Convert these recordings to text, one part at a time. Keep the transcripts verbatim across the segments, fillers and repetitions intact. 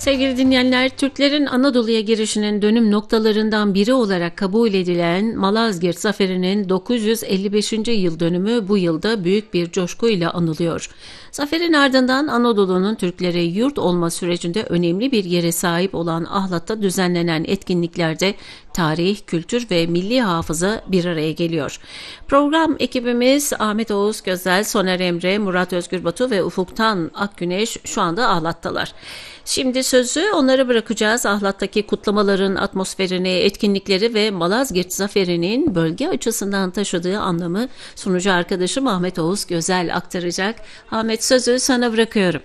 Sevgili dinleyenler, Türklerin Anadolu'ya girişinin dönüm noktalarından biri olarak kabul edilen Malazgirt Zaferi'nin dokuz yüz elli beşinci yıl dönümü bu yılda büyük bir coşkuyla anılıyor. Zaferin ardından Anadolu'nun Türklere yurt olma sürecinde önemli bir yere sahip olan Ahlat'ta düzenlenen etkinliklerde tarih, kültür ve milli hafıza bir araya geliyor. Program ekibimiz Ahmet Oğuz Gözel, Soner Emre, Murat Özgür Batu ve Ufuktan Akgüneş şu anda Ahlat'talar. Şimdi sözü onlara bırakacağız. Ahlat'taki kutlamaların atmosferini, etkinlikleri ve Malazgirt Zaferi'nin bölge açısından taşıdığı anlamı sunucu arkadaşım Ahmet Oğuz Gözel aktaracak. Ahmet, sözü sana bırakıyorum.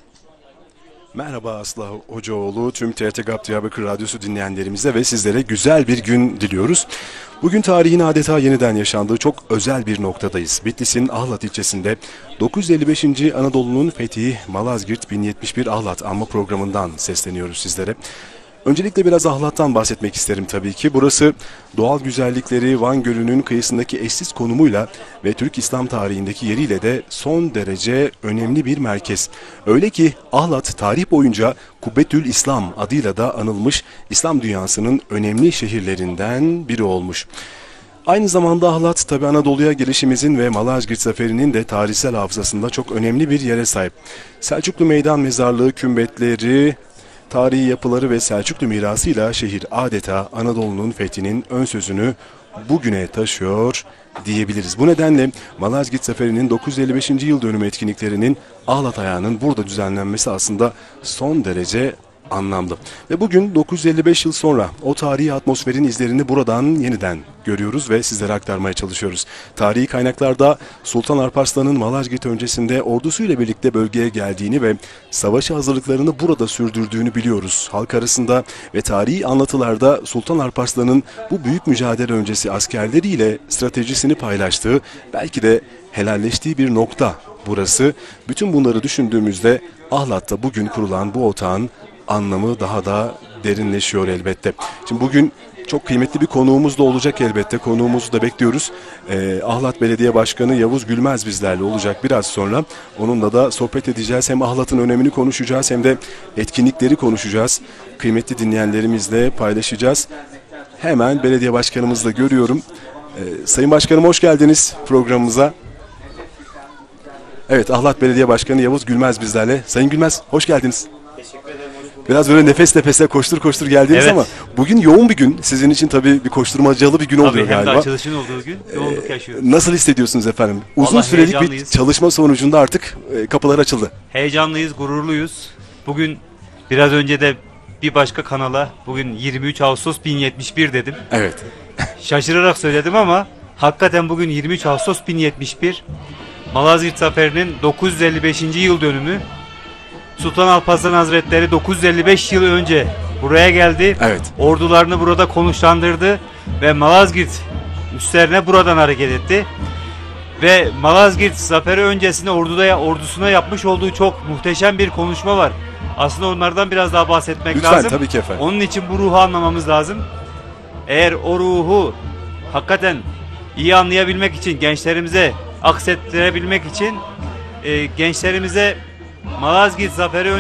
Merhaba Aslı Hocaoğlu, tüm T R T GAP Diyarbakır Radyosu dinleyenlerimize ve sizlere güzel bir gün diliyoruz. Bugün tarihin adeta yeniden yaşandığı çok özel bir noktadayız. Bitlis'in Ahlat ilçesinde dokuz yüz elli beşinci Anadolu'nun fethi Malazgirt bin yetmiş bir Ahlat anma programından sesleniyoruz sizlere. Öncelikle biraz Ahlat'tan bahsetmek isterim tabii ki. Burası doğal güzellikleri, Van Gölü'nün kıyısındaki eşsiz konumuyla ve Türk İslam tarihindeki yeriyle de son derece önemli bir merkez. Öyle ki Ahlat tarih boyunca Kubbetül İslam adıyla da anılmış, İslam dünyasının önemli şehirlerinden biri olmuş. Aynı zamanda Ahlat tabi Anadolu'ya gelişimizin ve Malazgirt Zaferi'nin de tarihsel hafızasında çok önemli bir yere sahip. Selçuklu Meydan Mezarlığı, kümbetleri, tarihi yapıları ve Selçuklu mirasıyla şehir adeta Anadolu'nun fethinin ön sözünü bugüne taşıyor diyebiliriz. Bu nedenle Malazgirt Zaferi'nin dokuz yüz elli beşinci yıl dönümü etkinliklerinin Ahlat ayağının burada düzenlenmesi aslında son derece anlamlı. Ve bugün dokuz yüz elli beş yıl sonra o tarihi atmosferin izlerini buradan yeniden görüyoruz ve sizlere aktarmaya çalışıyoruz. Tarihi kaynaklarda Sultan Alparslan'ın Malazgirt öncesinde ordusuyla birlikte bölgeye geldiğini ve savaşı hazırlıklarını burada sürdürdüğünü biliyoruz. Halk arasında ve tarihi anlatılarda Sultan Alparslan'ın bu büyük mücadele öncesi askerleriyle stratejisini paylaştığı, belki de helalleştiği bir nokta burası. Bütün bunları düşündüğümüzde Ahlat'ta bugün kurulan bu otağın anlamı daha da derinleşiyor elbette. Şimdi bugün çok kıymetli bir konuğumuz da olacak elbette. Konuğumuzu da bekliyoruz. Ee, Ahlat Belediye Başkanı Yavuz Gülmez bizlerle olacak biraz sonra. Onunla da sohbet edeceğiz. Hem Ahlat'ın önemini konuşacağız hem de etkinlikleri konuşacağız. Kıymetli dinleyenlerimizle paylaşacağız. Hemen belediye başkanımızla görüyorum. Ee, Sayın Başkanım, hoş geldiniz programımıza. Evet, Ahlat Belediye Başkanı Yavuz Gülmez bizlerle. Sayın Gülmez, hoş geldiniz. Biraz böyle nefes nefese koştur koştur geldiniz, evet. Ama bugün yoğun bir gün. Sizin için tabii bir koşturmacalı bir gün tabii, oluyor galiba. Hem de açılışın olduğu gün yoğunluk yaşıyoruz. Ee, nasıl hissediyorsunuz efendim? Uzun Vallahi sürelik bir çalışma sonucunda artık e, kapılar açıldı. Heyecanlıyız, gururluyuz. Bugün biraz önce de bir başka kanala bugün yirmi üç Ağustos bin yetmiş bir dedim. Evet. Şaşırarak söyledim ama hakikaten bugün yirmi üç Ağustos bin yetmiş bir Malazgirt Zaferi'nin dokuz yüz elli beşinci yıl dönümü. Sultan Alparslan Hazretleri dokuz yüz elli beş yıl önce buraya geldi. Evet. Ordularını burada konuşlandırdı ve Malazgirt üslerine buradan hareket etti. Ve Malazgirt Zaferi öncesinde orduda ordusuna yapmış olduğu çok muhteşem bir konuşma var. Aslında onlardan biraz daha bahsetmek Lütfen, lazım. tabii ki efendim. Onun için bu ruhu anlamamız lazım. Eğer o ruhu hakikaten iyi anlayabilmek için, gençlerimize aksettirebilmek için e, gençlerimize Malazgirt Zaferi